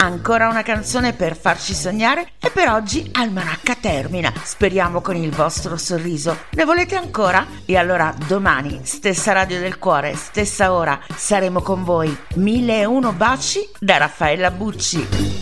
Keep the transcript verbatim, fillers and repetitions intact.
ancora una canzone per farci sognare e per oggi Almanacca termina, speriamo con il vostro sorriso. Ne volete ancora? E allora domani, stessa Radio del Cuore, stessa ora, saremo con voi. Mille e uno baci da Raffaella Bucci.